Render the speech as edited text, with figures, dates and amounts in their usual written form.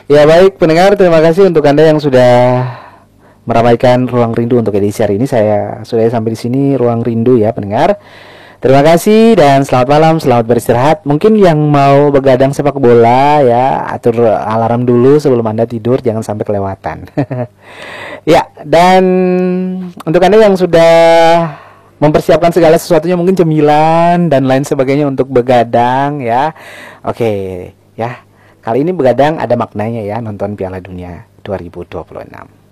Ya baik pendengar, terima kasih untuk Anda yang sudah meramaikan Ruang Rindu untuk edisi hari ini. Saya sudah sampai di sini Ruang Rindu ya pendengar. Terima kasih dan selamat malam, selamat beristirahat. Mungkin yang mau begadang sepak bola ya, atur alarm dulu sebelum Anda tidur, jangan sampai kelewatan. Ya, dan untuk Anda yang sudah mempersiapkan segala sesuatunya, mungkin cemilan dan lain sebagainya untuk begadang ya. Oke, ya. Kali ini begadang ada maknanya ya, nonton Piala Dunia 2026.